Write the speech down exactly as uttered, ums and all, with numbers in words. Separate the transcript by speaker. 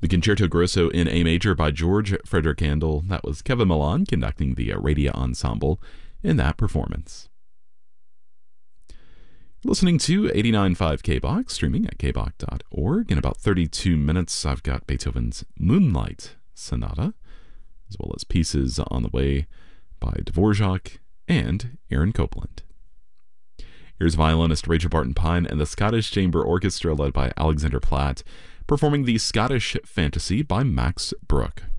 Speaker 1: The Concerto Grosso in A Major by George Frederick Handel. That was Kevin Milan conducting the Aradia Ensemble in that performance. Listening to eighty-nine point five K B O C, streaming at k b o c dot org. In about thirty-two minutes, I've got Beethoven's Moonlight Sonata, as well as pieces on the way by Dvorak and Aaron Copland. Here's violinist Rachel Barton Pine and the Scottish Chamber Orchestra led by Alexander Platt, performing the Scottish Fantasy by Max Bruch.